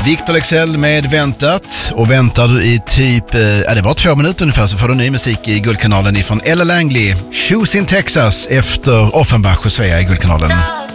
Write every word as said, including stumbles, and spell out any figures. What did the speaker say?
Victor Leksell med Väntat. Och väntar du i typ, eh, det var två minuter ungefär, så får du ny musik i Guldkanalen ifrån Ella Langley, Shoes in Texas, efter Offenbach och Svea i Guldkanalen.